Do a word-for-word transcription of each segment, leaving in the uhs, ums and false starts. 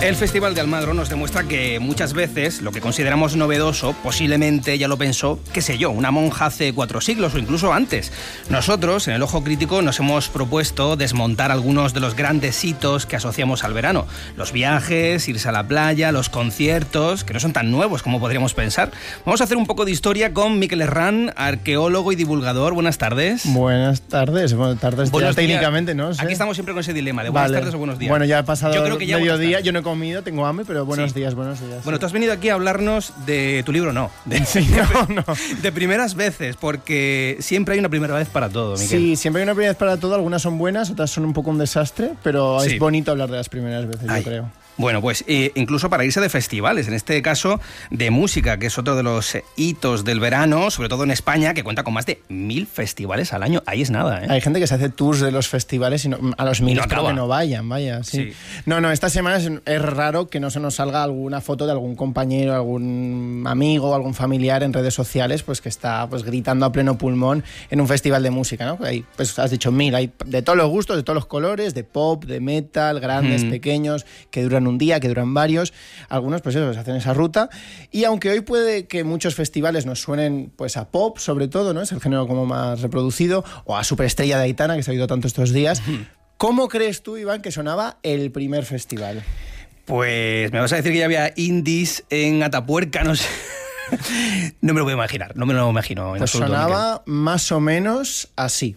El Festival de Almagro nos demuestra que muchas veces lo que consideramos novedoso posiblemente ya lo pensó, qué sé yo, una monja hace cuatro siglos o incluso antes. Nosotros, en el Ojo Crítico, nos hemos propuesto desmontar algunos de los grandes hitos que asociamos al verano. Los viajes, irse a la playa, los conciertos, que no son tan nuevos como podríamos pensar. Vamos a hacer un poco de historia con Mikel Herrán, arqueólogo y divulgador. Buenas tardes. Buenas tardes. Buenas tardes buenos ya, días. Técnicamente, ¿no? Sé. Aquí estamos siempre con ese dilema de buenas vale. tardes o buenos días. Bueno, ya ha pasado yo creo que ya mediodía, yo no he comido, tengo hambre, pero buenos sí. días, buenos días. Bueno, sí. tú has venido aquí a hablarnos de tu libro, no. De, sí, no, no. de primeras veces, porque siempre hay una primera vez para todo, Mikel. Sí, siempre hay una primera vez para todo. Algunas son buenas, otras son un poco un desastre, pero sí. es bonito hablar de las primeras veces, Ay. yo creo. Bueno, pues eh, incluso para irse de festivales, en este caso de música, que es otro de los hitos del verano, sobre todo en España, que cuenta con más de mil festivales al año. Ahí es nada, ¿eh? Hay gente que se hace tours de los festivales y no, a los mil no creo que no vayan, vaya. Sí. sí. No, no, esta semana es, es raro que no se nos salga alguna foto de algún compañero, algún amigo, algún familiar en redes sociales, pues que está pues gritando a pleno pulmón en un festival de música, ¿no? Hay, pues has dicho mil, hay de todos los gustos, de todos los colores, de pop, de metal, grandes, mm. pequeños, que duran un día, que duran varios, algunos pues eso, hacen esa ruta, y aunque hoy puede que muchos festivales nos suenen pues a pop, sobre todo, ¿no? Es el género como más reproducido, o a Superestrella de Aitana, que se ha oído tanto estos días. ¿Cómo crees tú, Iván, que sonaba el primer festival? Pues me vas a decir que ya había indies en Atapuerca, no sé. No me lo voy a imaginar, no me lo imagino en pues absoluto. Sonaba Mikel. Más o menos así.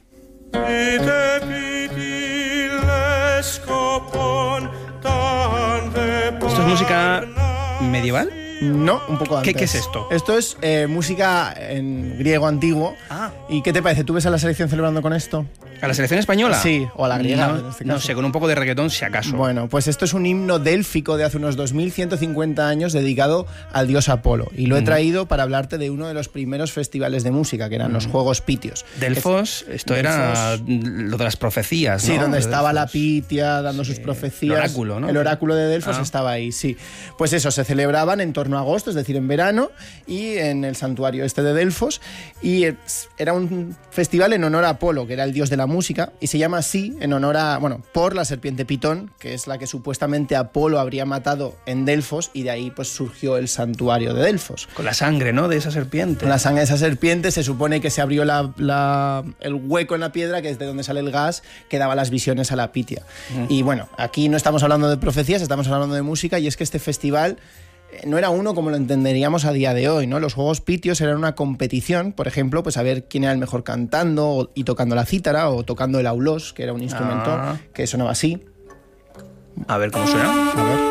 ¿Esto es música medieval? No, un poco antes. ¿Qué, qué es esto? Esto es eh, música en griego antiguo. Ah. ¿Y qué te parece? ¿Tú ves a la selección celebrando con esto? ¿A la selección española? Sí, o a la griega. No, en este no caso. sé, con un poco de reggaetón si acaso. Bueno, pues esto es un himno délfico de hace unos dos mil ciento cincuenta años dedicado al dios Apolo. Y lo he traído para hablarte de uno de los primeros festivales de música, que eran mm. los Juegos Pitios. Delfos, esto Delfos, era lo de las profecías, ¿no? Sí, donde de estaba Delfos. la Pitia dando sí. sus profecías. El oráculo, ¿no? El oráculo de Delfos ah. estaba ahí, sí. Pues eso, se celebraban en torno a agosto, es decir, en verano, y en el santuario este de Delfos. Y era un festival en honor a Apolo, que era el dios de la música, y se llama así en honor a, bueno, por la serpiente Pitón, que es la que supuestamente Apolo habría matado en Delfos, y de ahí pues surgió el santuario de Delfos. Con la sangre, ¿no?, de esa serpiente. Con la sangre de esa serpiente se supone que se abrió la, la, el hueco en la piedra, que es de donde sale el gas que daba las visiones a la Pitia. Mm. Y bueno, aquí no estamos hablando de profecías, estamos hablando de música, y es que este festival no era uno como lo entenderíamos a día de hoy, ¿no? Los Juegos Pitios eran una competición, por ejemplo, pues a ver quién era el mejor cantando y tocando la cítara o tocando el aulos, que era un instrumento ah. que sonaba así. A ver cómo suena. A ver.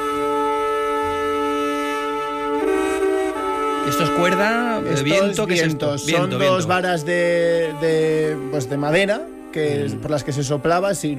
Esto es cuerda, de viento, ¿qué es esto? Son Viento, dos viento. varas de, de, pues de madera que, mm. por las que se soplaba. Si